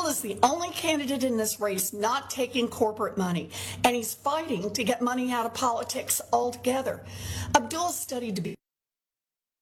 is the only candidate in this race not taking corporate money, and he's fighting to get money out of politics altogether. Abdul studied to be